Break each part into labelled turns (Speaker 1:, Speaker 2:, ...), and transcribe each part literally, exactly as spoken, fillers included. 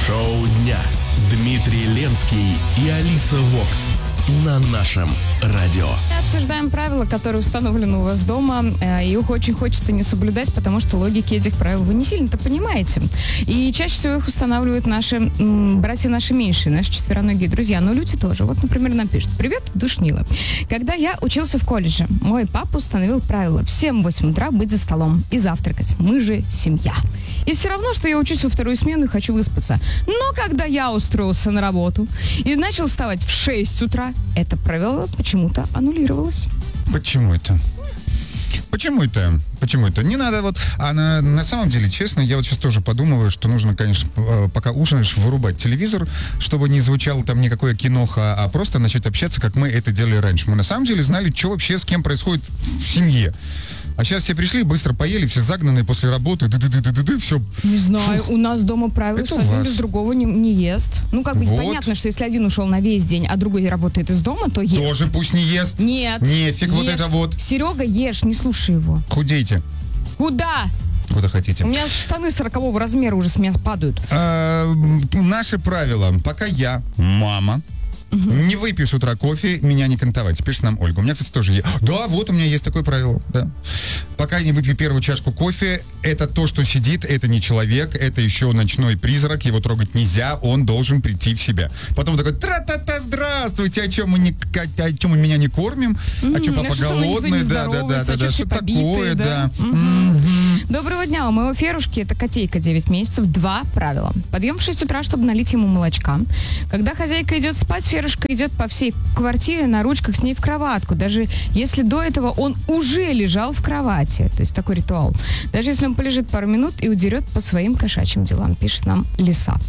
Speaker 1: Шоу дня. Дмитрий Ленский и Алиса Вокс на нашем радио.
Speaker 2: Обсуждаем правила, которые установлены у вас дома, и их очень хочется не соблюдать, потому что логики этих правил вы не сильно-то понимаете. И чаще всего их устанавливают наши м, братья наши меньшие, наши четвероногие друзья, но люди тоже. Вот, например, нам пишут: «Привет, душнила. Когда я учился в колледже, мой папа установил правило в семь-восемь утра быть за столом и завтракать. Мы же семья. И все равно, что я учусь во вторую смену и хочу выспаться. Но когда я устроился на работу и начал вставать в шесть утра, это правило почему-то аннулировалось».
Speaker 3: Почему это? Почему это? Почему это? Не надо вот... А на, на самом деле, честно, я вот сейчас тоже подумываю, что нужно, конечно, пока ужинаешь, вырубать телевизор, чтобы не звучало там никакое киноха, а просто начать общаться, как мы это делали раньше. Мы на самом деле знали, что вообще с кем происходит в семье. А сейчас все пришли, быстро поели, все загнанные после работы, ды-ды-ды-ды-ды, все.
Speaker 2: Не знаю, у нас дома правило,
Speaker 3: Это
Speaker 2: что
Speaker 3: у
Speaker 2: один
Speaker 3: вас.
Speaker 2: без другого не, не ест. Ну, как бы
Speaker 3: Вот.
Speaker 2: понятно, что если один ушел на весь день, а другой работает из дома, то ест.
Speaker 3: Тоже пусть не ест.
Speaker 2: Нет.
Speaker 3: Нефиг вот
Speaker 2: ешь.
Speaker 3: это вот.
Speaker 2: Серега, ешь, не слушай его.
Speaker 3: Худейте,
Speaker 2: Куда?
Speaker 3: куда хотите.
Speaker 2: У меня штаны сорокового размера уже с меня падают.
Speaker 3: А, наши правила. Пока я, мама, угу. не выпью с утра кофе, меня не кантовать. Пишет нам Ольга. У меня, кстати, тоже есть. Да, вот у меня есть такое правило. Да. Пока я не выпью первую чашку кофе, это то, что сидит, это не человек, это еще ночной призрак, его трогать нельзя, он должен прийти в себя. Потом такой: тра-та-та, здравствуйте, а чем мы, не, а чем мы меня не кормим?
Speaker 2: Mm-hmm.
Speaker 3: А что, папа
Speaker 2: а что
Speaker 3: голодный? Да, да, да, да, да, что такое, да. да. Mm-hmm.
Speaker 2: Mm-hmm. Доброго дня, у моего Ферушки, это котейка девять месяцев, два правила. Подъем в шесть утра, чтобы налить ему молочка. Когда хозяйка идет спать, Ферушка идет по всей квартире на ручках с ней в кроватку, даже если до этого он уже лежал в кровати. То есть такой ритуал. Даже если он полежит пару минут и удерет по своим кошачьим делам, пишет нам Лиса.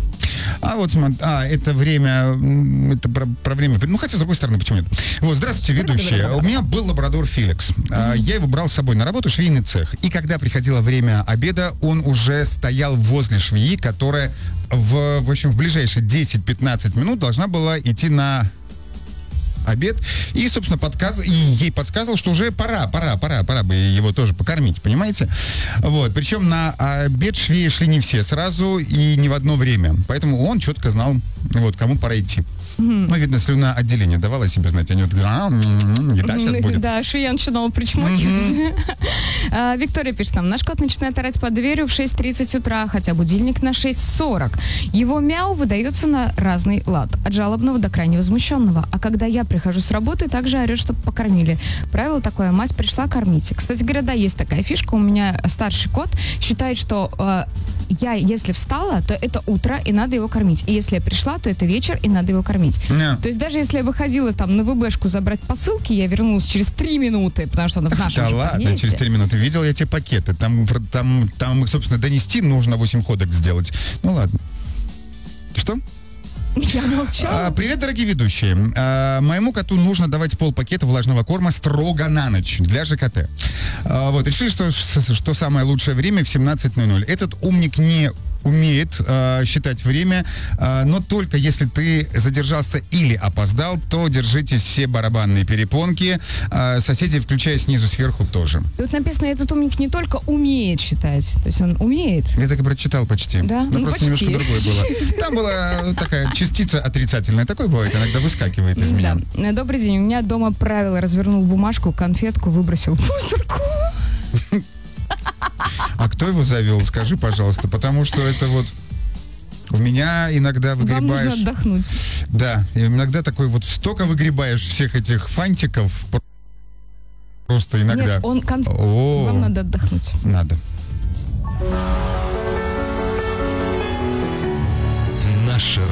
Speaker 3: А вот смотри, а, это время, это про, про время, ну, хотя, с другой стороны, почему нет? Вот, здравствуйте, ведущие. У меня был лабрадор Феликс. Mm-hmm. Я его брал с собой на работу, швейный цех. И когда приходило время обеда, он уже стоял возле швеи, которая в, в общем, в ближайшие десять-пятнадцать минут должна была идти на обед, и, собственно, подказ... и ей подсказывал, что уже пора, пора, пора, пора бы его тоже покормить, понимаете? Вот, причем на обед швеи шли не все сразу и не в одно время, поэтому он четко знал, вот, кому пора идти. Mm-hmm. Ну, видно, слюна отделение давала себе знать. Они вот говорят: а, еда сейчас будет.
Speaker 2: Да, швея начинала причмокивать. Mm-hmm. а, Виктория пишет нам: наш кот начинает орать под дверью в шесть тридцать утра, хотя будильник на шесть сорок. Его мяу выдается на разный лад, от жалобного до крайне возмущенного. А когда я прихожу с работы, также орет, чтобы покормили. Правило такое: мать пришла, кормите. Кстати говоря, да, есть такая фишка. У меня старший кот считает, что э, я, если встала, то это утро, и надо его кормить. И если я пришла, то это вечер, и надо его кормить. Yeah. То есть даже если я выходила там на ВБшку забрать посылки, я вернулась через три минуты, потому что она в нашем
Speaker 3: Да
Speaker 2: же
Speaker 3: ладно,
Speaker 2: подъезде.
Speaker 3: через три минуты. Видел я те пакеты. Там, там, там их, собственно, донести нужно восемь ходок сделать. Ну ладно. Что?
Speaker 2: Я молчала.
Speaker 3: А, привет, дорогие ведущие. А, моему коту нужно давать полпакета влажного корма строго на ночь для ЖКТ. А, вот, решили, что, что самое лучшее время в семнадцать ноль ноль. Этот умник не умеет э, считать время, э, но только если ты задержался или опоздал, то держите все барабанные перепонки. Э, соседи, включая снизу, сверху, тоже.
Speaker 2: Тут написано: этот умник не только умеет считать, то есть он умеет.
Speaker 3: Я так и прочитал почти.
Speaker 2: Да?
Speaker 3: Но
Speaker 2: ну,
Speaker 3: просто
Speaker 2: почти.
Speaker 3: немножко другое было. Там была такая частица отрицательная. Такое бывает, иногда выскакивает из меня.
Speaker 2: Да. Добрый день. У меня дома правило: развернул бумажку, конфетку, выбросил в мусорку.
Speaker 3: А кто его завел, скажи, пожалуйста, потому что это вот у меня иногда выгребаешь...
Speaker 2: Вам нужно отдохнуть.
Speaker 3: Да, и иногда такой вот столько выгребаешь всех этих фантиков, просто иногда...
Speaker 2: Нет, он конф... Вам надо отдохнуть.
Speaker 3: Надо.
Speaker 1: Наше